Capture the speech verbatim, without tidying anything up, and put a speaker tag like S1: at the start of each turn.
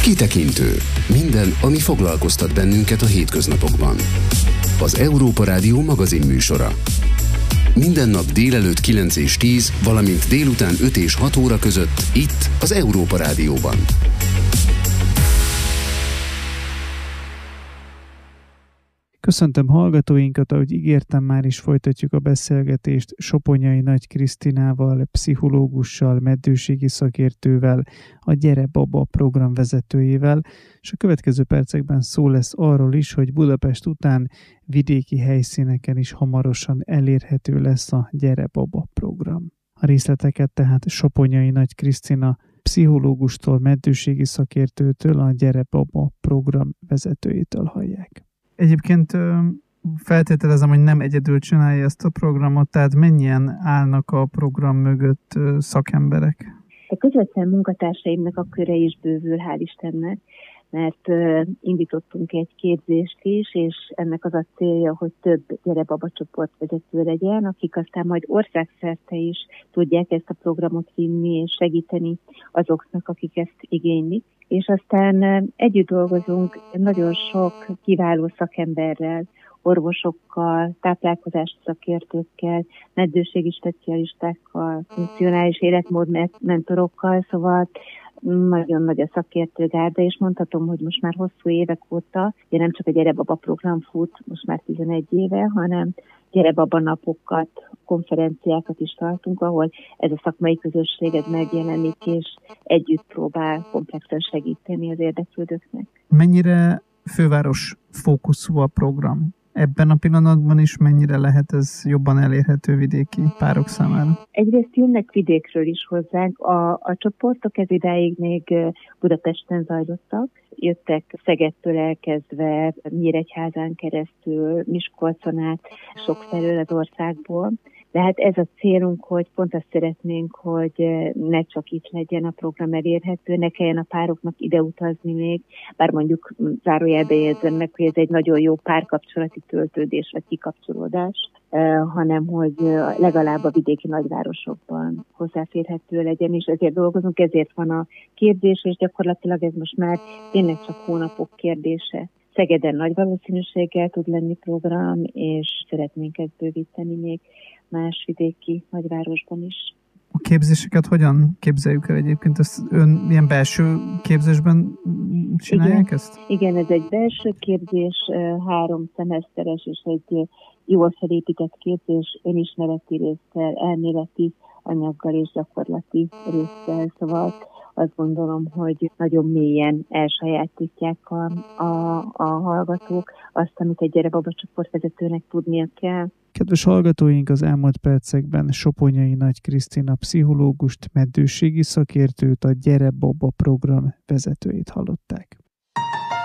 S1: Kitekintő. Minden, ami foglalkoztat bennünket a hétköznapokban. Az Európa Rádió magazin műsora. Minden nap délelőtt kilenc és tíz, valamint délután öt és hat óra között itt az Európa Rádióban.
S2: Köszöntöm hallgatóinkat, ahogy ígértem, már is folytatjuk a beszélgetést Soponyai Nagy Krisztinával, pszichológussal, meddőségi szakértővel, a Gyere Baba program vezetőjével, és a következő percekben szó lesz arról is, hogy Budapest után vidéki helyszíneken is hamarosan elérhető lesz a Gyere Baba program. A részleteket tehát Soponyai Nagy Krisztina pszichológustól, meddőségi szakértőtől, a Gyere Baba program vezetőjétől hallják. Egyébként feltételezem, hogy nem egyedül csinálja ezt a programot, tehát mennyien állnak a program mögött szakemberek?
S3: A közvetlen munkatársaimnak a köre is bővül, hál' Istennek, mert indítottunk egy képzést is, és ennek az a célja, hogy több Gyere Baba csoportvezető legyen, akik aztán majd országszerte is tudják ezt a programot vinni és segíteni azoknak, akik ezt igénylik. És aztán együtt dolgozunk nagyon sok kiváló szakemberrel, orvosokkal, táplálkozási szakértőkkel, meddőségi specialistákkal, funkcionális életmódmentorokkal, szóval nagyon nagy a szakértőgárda, és mondhatom, hogy most már hosszú évek óta, ugye nem csak a Gyere Baba program fut, most már tizenegy éve, hanem Gyere Baba napokat, konferenciákat is tartunk, ahol ez a szakmai közösség ez megjelenik, és együtt próbál komplexen segíteni az érdeklődőknek.
S2: Mennyire főváros fókuszú a program? Ebben a pillanatban is mennyire lehet ez jobban elérhető vidéki párok számára?
S3: Egyrészt jönnek vidékről is hozzánk. A, a csoportok ez idáig még Budapesten zajlottak. Jöttek Szegedtől elkezdve, Nyíregyházán keresztül, Miskolcon át, sokfelől az országból. De hát ez a célunk, hogy pont azt szeretnénk, hogy ne csak itt legyen a program elérhető, ne kelljen a pároknak ide utazni még, bár mondjuk zárójelbe érzem meg, hogy ez egy nagyon jó párkapcsolati töltődés vagy kikapcsolódás, hanem hogy legalább a vidéki nagyvárosokban hozzáférhető legyen, és ezért dolgozunk, ezért van a kérdés, és gyakorlatilag ez most már tényleg csak hónapok kérdése. Szegeden nagy valószínűséggel tud lenni program, és szeretnénk ezt bővíteni még más vidéki nagyvárosban is.
S2: A képzéseket hogyan képzeljük el egyébként? Ezt ön ilyen belső képzésben csinálják
S3: Igen.
S2: ezt?
S3: Igen, ez egy belső képzés, három szemeszteres és egy jól felépített képzés, önismereti résszel, elméleti anyaggal és gyakorlati résszel, szóval azt gondolom, hogy nagyon mélyen elsajátítják a, a, a hallgatók azt, amit egy Gyere Baba csoportvezetőnek tudnia kell.
S2: Kedves hallgatóink, az elmúlt percekben Soponyai Nagy Krisztina pszichológust, meddőségi szakértőt, a Gyere Baba program vezetőjét hallották.